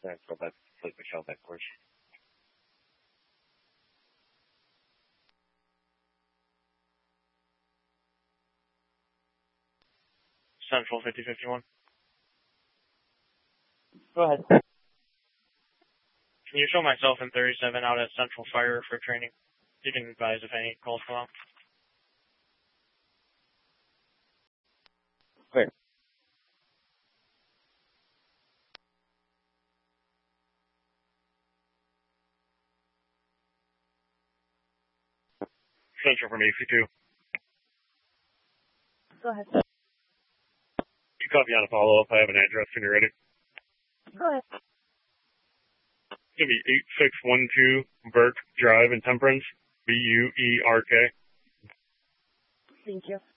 Central, that's Lake Michelle backwards. Central 5051. Go ahead. Can you show myself in 37 out at Central Fire for training? You can advise if any calls come out. Clear. Central from AC2. Go ahead. You copy on a follow-up. I have an address when you're ready. Go ahead. It's going to be 8612 Burke Drive in Temperance, Burk. Thank you.